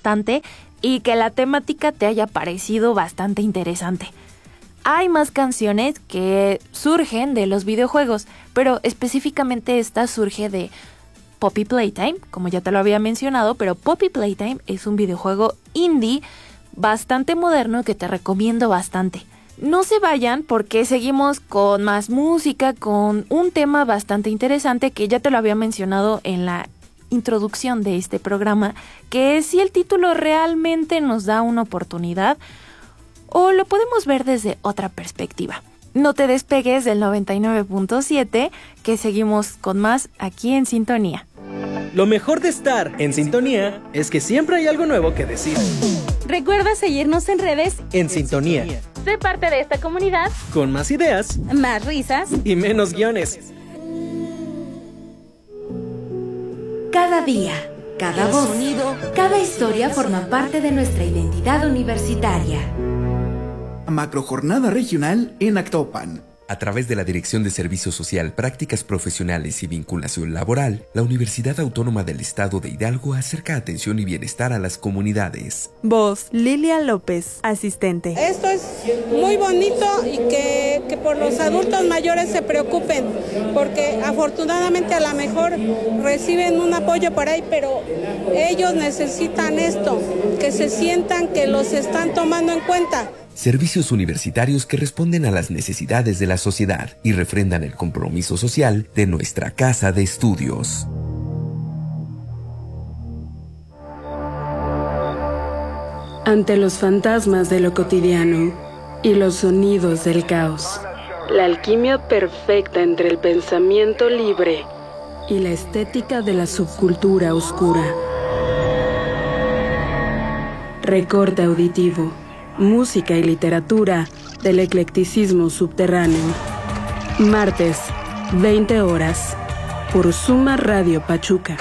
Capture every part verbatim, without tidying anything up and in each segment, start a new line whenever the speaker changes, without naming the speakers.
bastante y que la temática te haya parecido bastante interesante. Hay más canciones que surgen de los videojuegos, pero específicamente esta surge de Poppy Playtime, como ya te lo había mencionado, pero Poppy Playtime es un videojuego indie bastante moderno que te recomiendo bastante. No se vayan porque seguimos con más música, con un tema bastante interesante que ya te lo había mencionado en la introducción de este programa, que es si el título realmente nos da una oportunidad o lo podemos ver desde otra perspectiva. No te despegues del noventa y nueve punto siete, que seguimos con más aquí en Sintonía.
Lo mejor de estar en Sintonía es que siempre hay algo nuevo que decir.
Recuerda seguirnos en redes
En Sintonía.
Sé parte de esta comunidad
Con más ideas
más risas
y menos guiones.
Cada día, cada voz, cada historia forma parte de nuestra identidad universitaria.
Macrojornada regional en Actopan.
A través de la Dirección de Servicio Social, Prácticas Profesionales y Vinculación Laboral, la Universidad Autónoma del Estado de Hidalgo acerca atención y bienestar a las comunidades.
Voz, Lilia López, asistente.
Esto es muy bonito y que, que por los adultos mayores se preocupen, porque afortunadamente a lo mejor reciben un apoyo por ahí, pero ellos necesitan esto, que se sientan que los están tomando en cuenta.
Servicios universitarios que responden a las necesidades de la sociedad y refrendan el compromiso social de nuestra casa de estudios.
Ante los fantasmas de lo cotidiano y los sonidos del caos, la alquimia perfecta entre el pensamiento libre y la estética de la subcultura oscura. Recorte auditivo. Música y literatura del eclecticismo subterráneo. Martes, veinte horas, por Suma Radio Pachuca.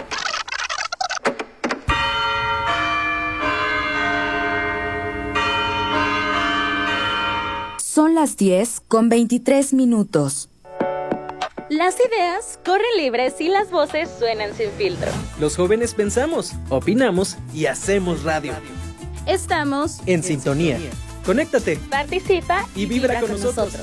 Son las diez con veintitrés minutos.
Las ideas corren libres y las voces suenan sin filtro.
Los jóvenes pensamos, opinamos y hacemos radio.
Estamos
En Sintonía. Conéctate
Participa
y vibra con nosotros.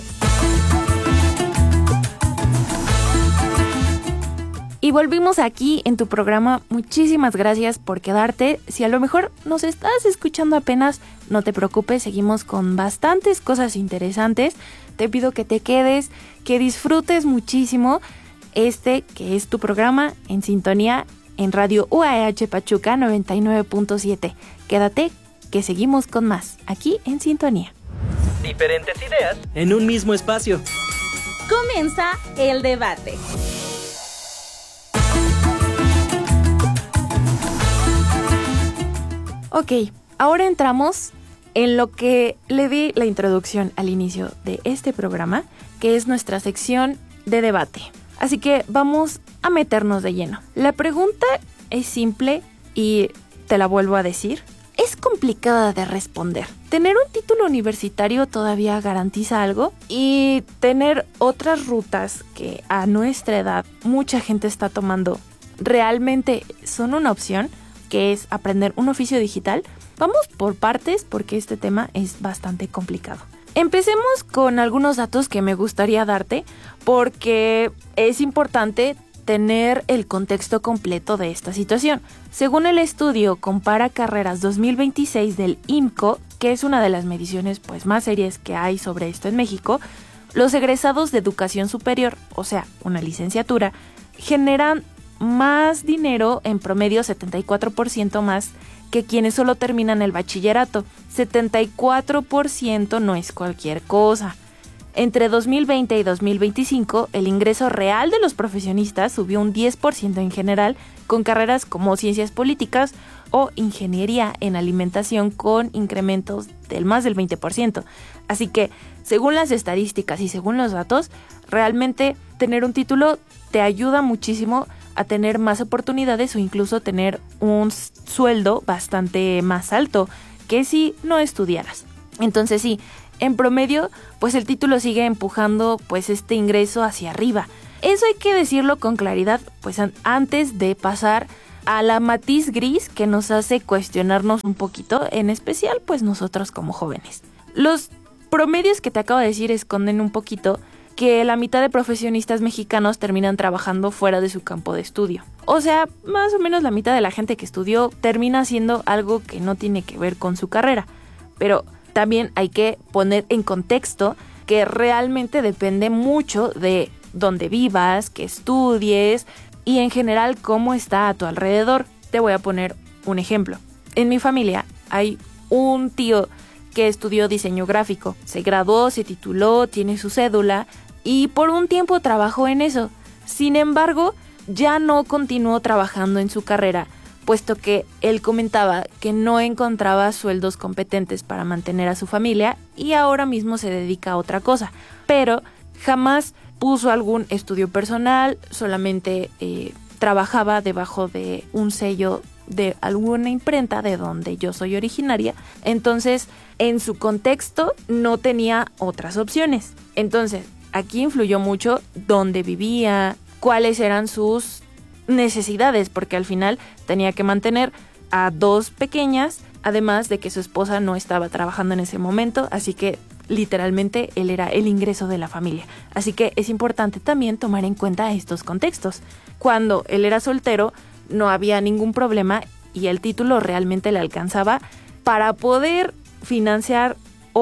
Y volvimos aquí en tu programa. Muchísimas gracias por quedarte. Si a lo mejor nos estás escuchando apenas, no te preocupes, seguimos con bastantes cosas interesantes. Te pido que te quedes, que disfrutes muchísimo este que es tu programa En Sintonía en Radio U A H Pachuca noventa y nueve punto siete. Quédate, que seguimos con más aquí en Sintonía.
Diferentes ideas en un mismo espacio.
Comienza el debate.
Ok, ahora entramos en lo que le di la introducción al inicio de este programa, que es nuestra sección de debate. Así que vamos a meternos de lleno. La pregunta es simple y te la vuelvo a decir. Es complicada de responder. ¿Tener un título universitario todavía garantiza algo? Y tener otras rutas que a nuestra edad mucha gente está tomando, ¿realmente son una opción? Que es aprender un oficio digital. Vamos por partes porque este tema es bastante complicado. Empecemos con algunos datos que me gustaría darte porque es importante tener el contexto completo de esta situación. Según el estudio Compara Carreras dos mil veintiséis del I M C O, que es una de las mediciones pues, más serias que hay sobre esto en México, los egresados de educación superior, o sea, una licenciatura, generan más dinero, en promedio setenta y cuatro por ciento más, que quienes solo terminan el bachillerato. setenta y cuatro por ciento no es cualquier cosa. Entre dos mil veinte y dos mil veinticinco, el ingreso real de los profesionistas subió un diez por ciento en general, con carreras como ciencias políticas o ingeniería en alimentación con incrementos del más del veinte por ciento. Así que, según las estadísticas y según los datos, realmente tener un título te ayuda muchísimo a tener más oportunidades o incluso tener un sueldo bastante más alto que si no estudiaras. Entonces sí, en promedio, pues el título sigue empujando pues este ingreso hacia arriba. Eso hay que decirlo con claridad, pues an- antes de pasar a la matiz gris que nos hace cuestionarnos un poquito, en especial pues nosotros como jóvenes. Los promedios que te acabo de decir esconden un poquito que la mitad de profesionistas mexicanos terminan trabajando fuera de su campo de estudio. O sea, más o menos la mitad de la gente que estudió termina haciendo algo que no tiene que ver con su carrera. Pero también hay que poner en contexto que realmente depende mucho de dónde vivas, qué estudies y en general cómo está a tu alrededor. Te voy a poner un ejemplo. En mi familia hay un tío que estudió diseño gráfico. Se graduó, se tituló, tiene su cédula y por un tiempo trabajó en eso. Sin embargo, ya no continuó trabajando en su carrera, puesto que él comentaba que no encontraba sueldos competentes para mantener a su familia y ahora mismo se dedica a otra cosa. Pero jamás puso algún estudio personal, solamente eh, trabajaba debajo de un sello de alguna imprenta de donde yo soy originaria. Entonces, en su contexto no tenía otras opciones. Entonces, aquí influyó mucho dónde vivía, cuáles eran sus necesidades, porque al final tenía que mantener a dos pequeñas, además de que su esposa no estaba trabajando en ese momento, así que literalmente él era el ingreso de la familia. Así que es importante también tomar en cuenta estos contextos. Cuando él era soltero, no había ningún problema y el título realmente le alcanzaba para poder financiar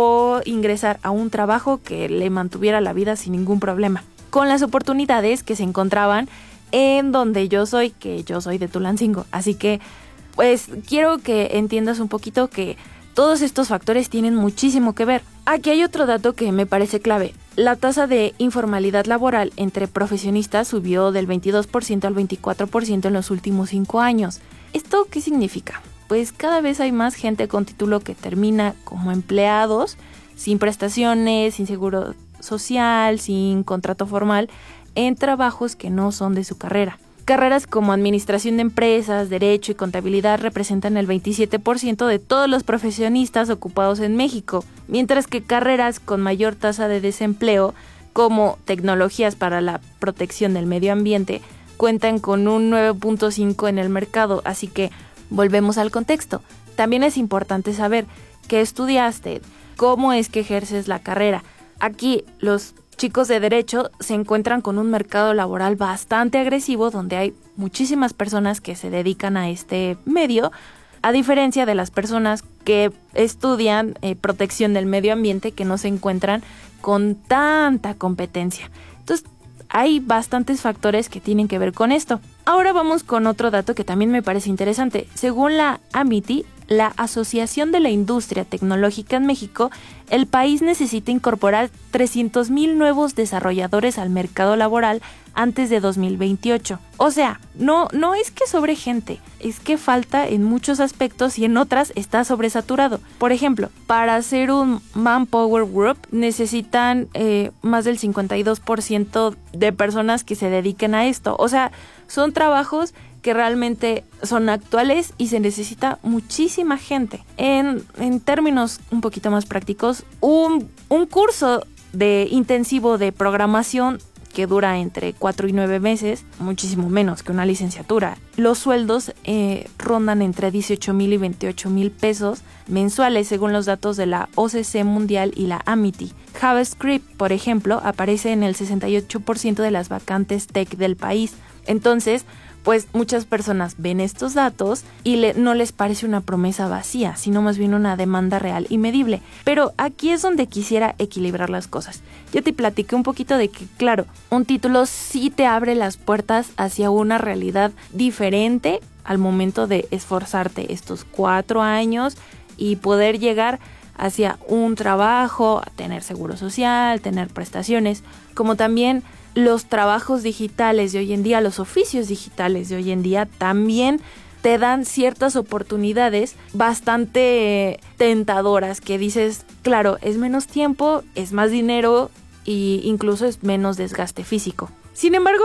o ingresar a un trabajo que le mantuviera la vida sin ningún problema, con las oportunidades que se encontraban en donde yo soy, que yo soy de Tulancingo. Así que, pues, quiero que entiendas un poquito que todos estos factores tienen muchísimo que ver. Aquí hay otro dato que me parece clave. La tasa de informalidad laboral entre profesionistas subió del veintidós por ciento al veinticuatro por ciento en los últimos cinco años. ¿Esto qué significa? Pues cada vez hay más gente con título que termina como empleados, sin prestaciones, sin seguro social, sin contrato formal, en trabajos que no son de su carrera. Carreras como administración de empresas, derecho y contabilidad representan el veintisiete por ciento de todos los profesionistas ocupados en México, mientras que carreras con mayor tasa de desempleo, como tecnologías para la protección del medio ambiente, cuentan con un nueve punto cinco en el mercado. Así que volvemos al contexto. También es importante saber qué estudiaste, cómo es que ejerces la carrera. Aquí los chicos de derecho se encuentran con un mercado laboral bastante agresivo donde hay muchísimas personas que se dedican a este medio, a diferencia de las personas que estudian eh, protección del medio ambiente, que no se encuentran con tanta competencia. Entonces, hay bastantes factores que tienen que ver con esto. Ahora vamos con otro dato que también me parece interesante. Según la AMITI, la Asociación de la Industria Tecnológica en México, el país necesita incorporar trescientos mil nuevos desarrolladores al mercado laboral antes de dos mil veintiocho. O sea, no, no es que sobre gente, es que falta en muchos aspectos y en otras está sobresaturado. Por ejemplo, para hacer un Manpower Group necesitan eh, más del cincuenta y dos por ciento de personas que se dediquen a esto. O sea, son trabajos que realmente son actuales y se necesita muchísima gente. En, en términos un poquito más prácticos, un, un curso de intensivo de programación que dura entre cuatro y nueve meses, muchísimo menos que una licenciatura. Los sueldos eh, rondan entre dieciocho mil y veintiocho mil pesos mensuales según los datos de la O C C Mundial y la AMITI. JavaScript, por ejemplo, aparece en el sesenta y ocho por ciento de las vacantes tech del país. Entonces, pues muchas personas ven estos datos y le, no les parece una promesa vacía, sino más bien una demanda real y medible. Pero aquí es donde quisiera equilibrar las cosas. Ya te platiqué un poquito de que, claro, un título sí te abre las puertas hacia una realidad diferente al momento de esforzarte estos cuatro años y poder llegar hacia un trabajo, tener seguro social, tener prestaciones, como también los trabajos digitales de hoy en día, los oficios digitales de hoy en día también te dan ciertas oportunidades bastante tentadoras que dices, claro, es menos tiempo, es más dinero e incluso es menos desgaste físico. Sin embargo,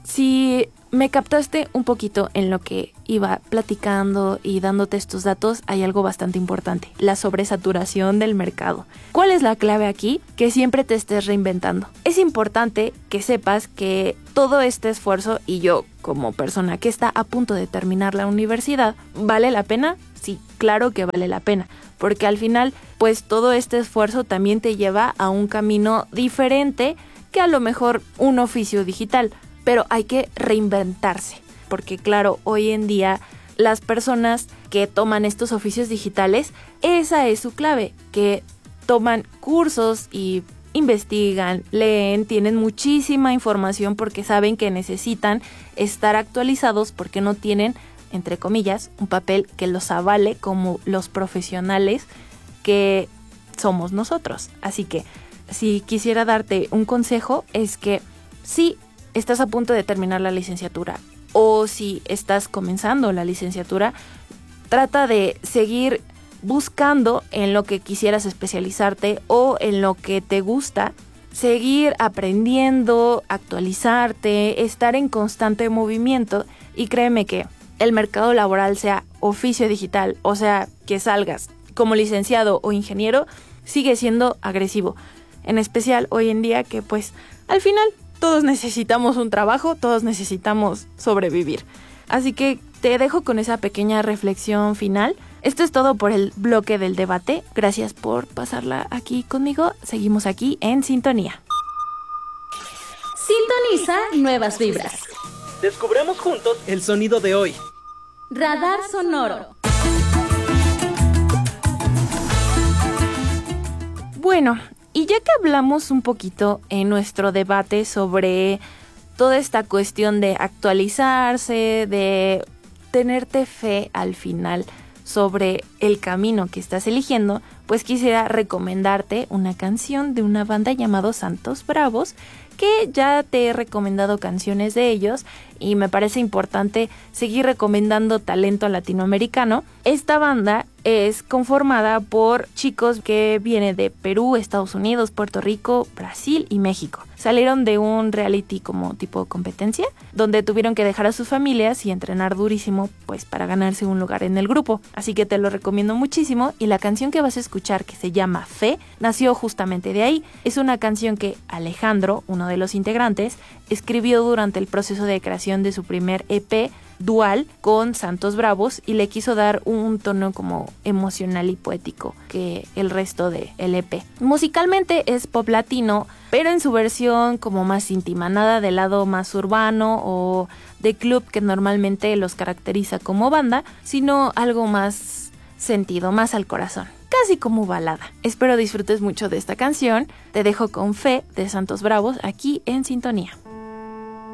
si me captaste un poquito en lo que iba platicando y dándote estos datos, hay algo bastante importante: la sobresaturación del mercado. ¿Cuál es la clave aquí? Que siempre te estés reinventando. Es importante que sepas que todo este esfuerzo, y yo como persona que está a punto de terminar la universidad, ¿vale la pena? Sí, claro que vale la pena, porque al final, pues todo este esfuerzo también te lleva a un camino diferente que a lo mejor un oficio digital. Pero hay que reinventarse, porque claro, hoy en día las personas que toman estos oficios digitales, esa es su clave, que toman cursos y investigan, leen, tienen muchísima información porque saben que necesitan estar actualizados porque no tienen, entre comillas, un papel que los avale como los profesionales que somos nosotros. Así que si quisiera darte un consejo es que sí, estás a punto de terminar la licenciatura o si estás comenzando la licenciatura, trata de seguir buscando en lo que quisieras especializarte o en lo que te gusta, seguir aprendiendo, actualizarte, estar en constante movimiento, y créeme que el mercado laboral, sea oficio digital, o sea, que salgas como licenciado o ingeniero, sigue siendo agresivo, en especial hoy en día que pues al final todos necesitamos un trabajo, todos necesitamos sobrevivir. Así que te dejo con esa pequeña reflexión final. Esto es todo por el bloque del debate. Gracias por pasarla aquí conmigo. Seguimos aquí en Sintonía.
Sintoniza nuevas vibras.
Descubramos juntos el sonido de hoy.
Radar sonoro.
Bueno, y ya que hablamos un poquito en nuestro debate sobre toda esta cuestión de actualizarse, de tenerte fe al final sobre el camino que estás eligiendo, pues quisiera recomendarte una canción de una banda llamada Santos Bravos, que ya te he recomendado canciones de ellos y me parece importante seguir recomendando talento latinoamericano. Esta banda es conformada por chicos que vienen de Perú, Estados Unidos, Puerto Rico, Brasil y México. Salieron de un reality como tipo competencia, donde tuvieron que dejar a sus familias y entrenar durísimo pues para ganarse un lugar en el grupo. Así que te lo recomiendo muchísimo, y la canción que vas a escuchar, que se llama Fe, nació justamente de ahí. Es una canción que Alejandro, uno de los integrantes, escribió durante el proceso de creación de su primer E P dual con Santos Bravos, y le quiso dar un tono como emocional y poético que el resto del E P. Musicalmente es pop latino, pero en su versión como más íntima, nada del lado más urbano o de club que normalmente los caracteriza como banda, sino algo más sentido, más al corazón, casi como balada. Espero disfrutes mucho de esta canción. Te dejo con Fe de Santos Bravos aquí en Sintonía.